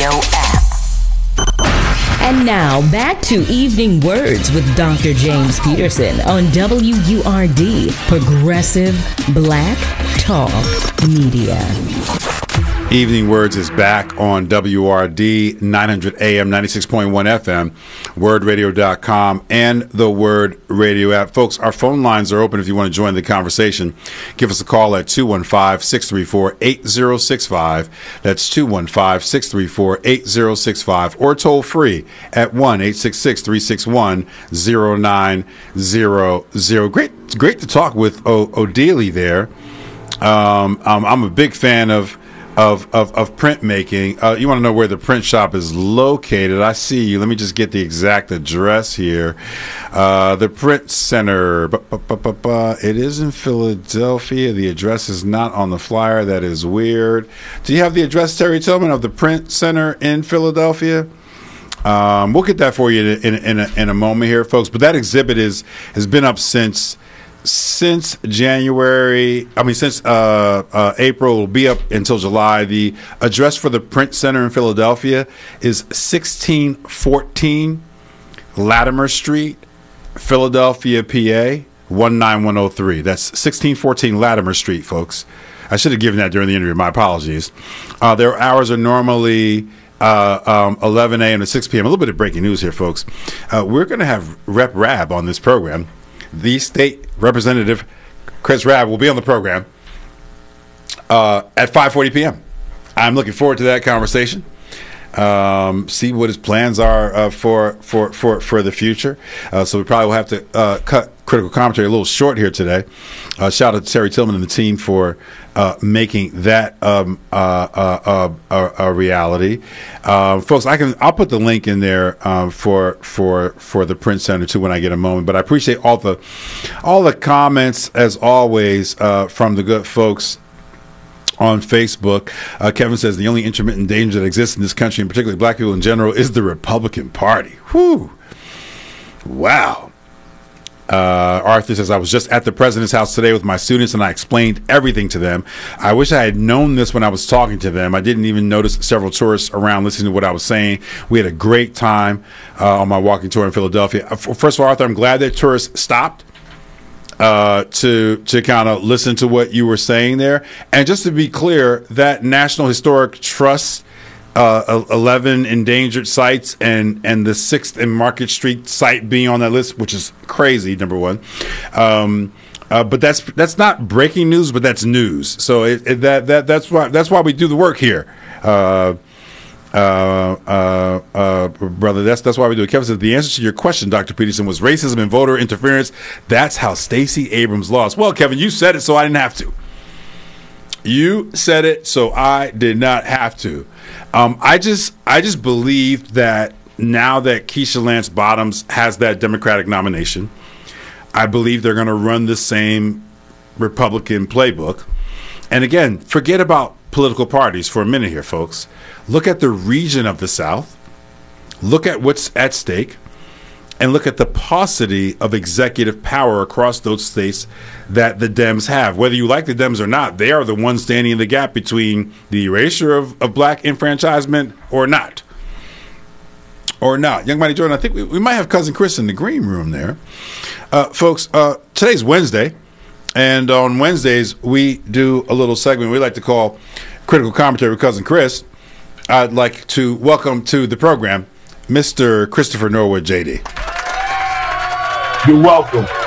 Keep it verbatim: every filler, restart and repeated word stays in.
Radio app. And now, back to Evening Words with Doctor James Peterson on W U R D, Progressive Black Talk Media. Evening Words is back on W R D, nine hundred A M, ninety-six point one F M, word radio dot com, and the Word Radio app. Folks, our phone lines are open if you want to join the conversation. Give us a call at two one five, six three four, eight zero six five. That's two one five, six three four, eight zero six five, or toll free at one eight six six, three six one, zero nine zero zero. Great, great to talk with o- Odili there. Um, um, I'm a big fan of Of, of of printmaking. Uh, you want to know where the print shop is located? I see you. Let me just get the exact address here. Uh, the Print Center. Bu- bu- bu- bu- bu- It is in Philadelphia. The address is not on the flyer. That is weird. Do you have the address, Terry Tillman, of the Print Center in Philadelphia? Um, we'll get that for you in, in, in, a, in a moment here, folks. But that exhibit is has been up since. Since January, I mean, since uh, uh, April, will be up until July. The address for the Print Center in Philadelphia is sixteen fourteen Latimer Street, Philadelphia, P A, one nine one oh three. That's sixteen fourteen Latimer Street, folks. I should have given that during the interview. My apologies. Uh, their hours are normally uh, um, eleven a.m. to six p.m. A little bit of breaking news here, folks. Uh, we're going to have Rep Rabb on this program. The state representative, Chris Rabb, will be on the program uh, at five forty p.m. I'm looking forward to that conversation. Um, see what his plans are uh, for, for, for, for the future. Uh, so we probably will have to uh, cut critical commentary a little short here today. Uh, shout out to Terry Tillman and the team for uh, making that um, uh, uh, uh, a, a reality. Uh, folks, I can I'll put the link in there um, for for for the Print Center too when I get a moment. But I appreciate all the all the comments as always uh, from the good folks on Facebook. Uh, Kevin says the only intermittent danger that exists in this country, and particularly black people in general, is the Republican Party. Whew. Wow. Uh, Arthur says, I was just at the president's house today with my students and I explained everything to them. I wish I had known this when I was talking to them. I didn't even notice several tourists around listening to what I was saying. We had a great time uh, on my walking tour in Philadelphia. Uh, first of all, Arthur, I'm glad that tourists stopped uh, to to kind of listen to what you were saying there. And just to be clear, that National Historic Trust Uh, eleven endangered sites and, and the sixth and Market Street site being on that list, which is crazy, number one. Um, uh, but that's that's not breaking news, but that's news. So it, it, that that that's why that's why we do the work here, uh, uh, uh, uh, brother. That's that's why we do it. Kevin says the answer to your question, Doctor Peterson, was racism and voter interference. That's how Stacey Abrams lost. Well, Kevin, you said it, so I didn't have to. You said it, so I did not have to. Um, I just, I just believe that now that Keisha Lance Bottoms has that Democratic nomination, I believe they're going to run the same Republican playbook. And again, forget about political parties for a minute here, folks. Look at the region of the South. Look at what's at stake. And look at the paucity of executive power across those states that the Dems have. Whether you like the Dems or not, they are the ones standing in the gap between the erasure of, of black enfranchisement or not. Or not. Young Mighty Jordan, I think we, we might have Cousin Chris in the green room there. Uh, folks, uh, today's Wednesday. And on Wednesdays, we do a little segment we like to call Critical Commentary with Cousin Chris. I'd like to welcome to the program Mister Christopher Norwood, J D. You're welcome.